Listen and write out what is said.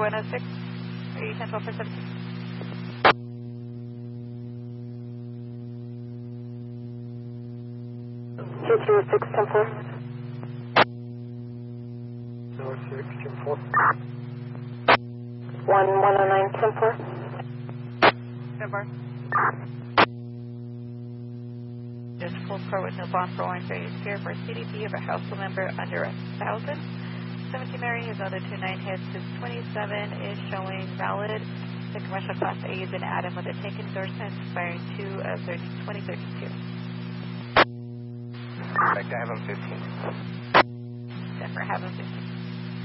106, are you 10 12 for 17? North 6, 10-4. 109, 10-4. 10-4. Just full car with no bond for one various here for a CDP of a household member under 1,000. 17 Mary, his other 29 hits, his 27 is showing valid. The commercial class A is an Adam with a tank endorsement expiring 2/30/2032. Back to have him 15. Denver, have him 15.